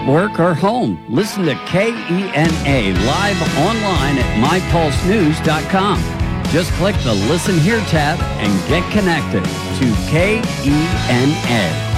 work, or home, listen to KENA live online at mypulsenews.com. Just click the Listen Here tab and get connected to KENA.